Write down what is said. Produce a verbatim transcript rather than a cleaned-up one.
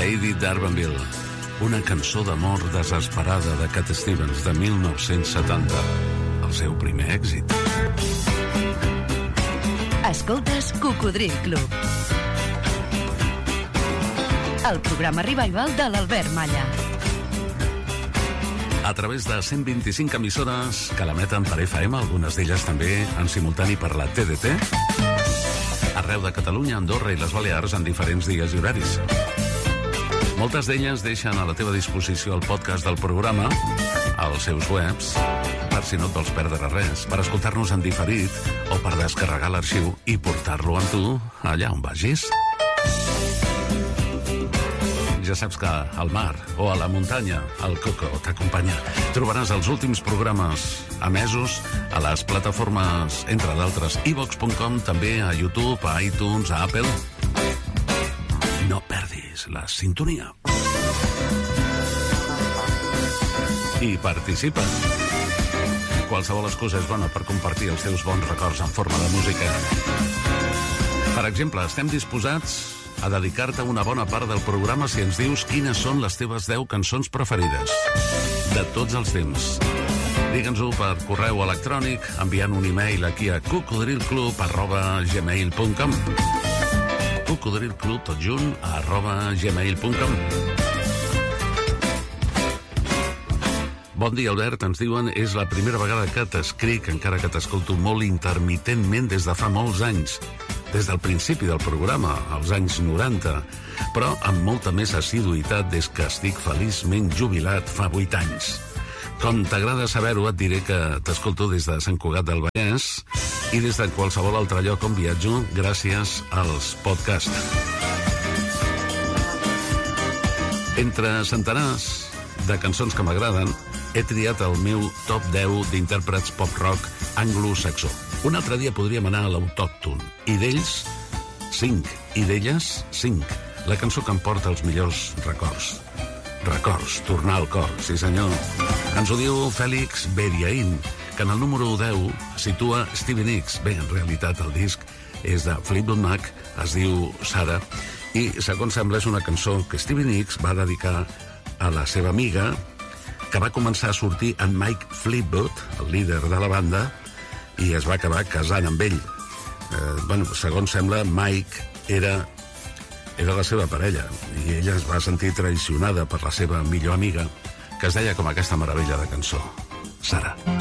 Lady d'Urbanville, una cançó d'amor desesperada de Cat Stevens de mil nou-cents setanta, el seu primer èxit. Escoltes Cocodril Club, el programa revival de l'Albert Malla. A través de cent vint-i-cinc emissores que l'emeten per F M, algunes d'elles també en simultani per la T D T, arreu de Catalunya, Andorra i les Balears en diferents dies i horaris. Moltes d'elles deixen a la teva disposició el podcast del programa, als seus webs, per si no et vols perdre res, per escoltar-nos en diferit o per descarregar l'arxiu i portar-lo amb tu allà on vagis. Ja saps que al mar o a la muntanya el Coco t'acompanya. Trobaràs els últims programes emesos a les plataformes, entre d'altres, iVox punt com, també a YouTube, a iTunes, a Apple. No perdis la sintonia. I participa. Qualsevol excusa és bona per compartir els teus bons records en forma de música. Per exemple, estem disposats a dedicar-te una bona part del programa si ens dius quines són les teves deu cançons preferides de tots els temps. Digue'ns-ho per correu electrònic, enviant un e-mail aquí a cocodrilclub arroba gmail punt com. cocodrilclub tot junt arroba gmail punt com. Bon dia, Albert, ens diuen, és la primera vegada que t'escric, encara que t'escolto molt intermitentment des de fa molts anys, des del principi del programa, als anys noranta, però amb molta més assiduïtat des que estic feliçment jubilat fa vuit anys. Com t'agrada saber-ho, et diré que t'escolto des de Sant Cugat del Vallès i des de qualsevol altre lloc on viatjo gràcies als podcasts. Entre centenars de cançons que m'agraden, he triat el meu top deu d'intèrprets pop-rock anglosaxó. Un altre dia podríem anar a l'autòcton, i d'ells, cinc, i d'elles, cinc. La cançó que em porta els millors records. Records, tornar al cor, sí senyor. Ens ho diu Félix Beriaín, que en el número deu situa Stevie Nicks. Bé, en realitat el disc és de Fleetwood Mac, es diu Sarah, i segons sembla és una cançó que Stevie Nicks va dedicar a la seva amiga, que va començar a sortir en Mike Fleetwood, el líder de la banda, i es va acabar casant amb ell. Eh, bueno, segons sembla, Mike era, era la seva parella, i ella es va sentir traicionada per la seva millor amiga, que es deia com aquesta meravella de cançó, Sarah.